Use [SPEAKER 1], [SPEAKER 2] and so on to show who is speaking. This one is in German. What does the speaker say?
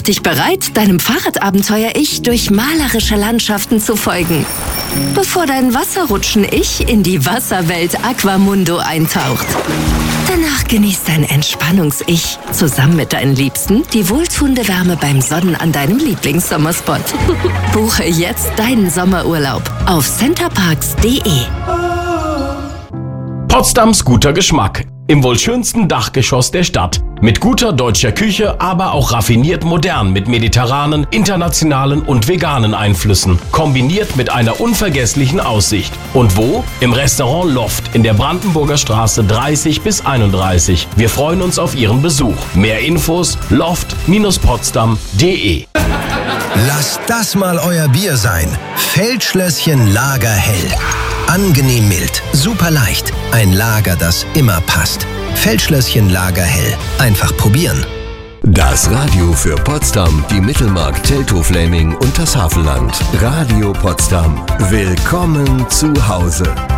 [SPEAKER 1] dich bereit, deinem Fahrradabenteuer-Ich durch malerische Landschaften zu folgen, bevor dein Wasserrutschen-Ich in die Wasserwelt Aquamundo eintaucht. Danach genießt dein Entspannungs-Ich zusammen mit deinen Liebsten die wohltuende Wärme beim Sonnen an deinem Lieblingssommerspot. Buche jetzt deinen Sommerurlaub auf centerparks.de.
[SPEAKER 2] Potsdams guter Geschmack. Im wohl schönsten Dachgeschoss der Stadt. Mit guter deutscher Küche, aber auch raffiniert modern mit mediterranen, internationalen und veganen Einflüssen. Kombiniert mit einer unvergesslichen Aussicht. Und wo? Im Restaurant Loft in der Brandenburger Straße 30 bis 31. Wir freuen uns auf Ihren Besuch. Mehr Infos loft-potsdam.de.
[SPEAKER 3] Lasst das mal euer Bier sein. Feldschlösschen Lagerhell. Angenehm mild, super leicht. Ein Lager, das immer passt. Feldschlösschen Lagerhell. Einfach probieren.
[SPEAKER 4] Das Radio für Potsdam, die Mittelmark, Teltow-Fläming und das Havelland. Radio Potsdam. Willkommen zu Hause.